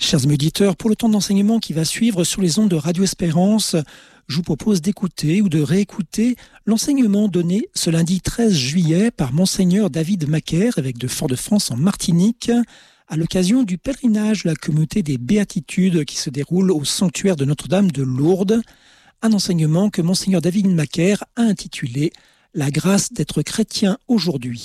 Chers auditeurs, pour le temps d'enseignement qui va suivre sur les ondes de Radio Espérance, je vous propose d'écouter ou de réécouter l'enseignement donné ce lundi 13 juillet par Monseigneur David Macaire, évêque de Fort-de-France en Martinique, à l'occasion du pèlerinage de la communauté des Béatitudes qui se déroule au sanctuaire de Notre-Dame de Lourdes. Un enseignement que Monseigneur David Macaire a intitulé « La grâce d'être chrétien aujourd'hui ».